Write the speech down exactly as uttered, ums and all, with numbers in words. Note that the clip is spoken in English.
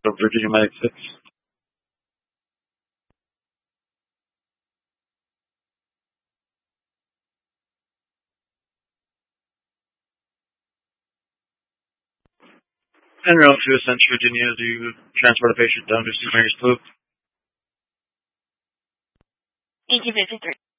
So Virginia Medic six. En route to Ascension, Virginia, to transport a patient down to Saint Mary's Loop. eighteen fifty-three.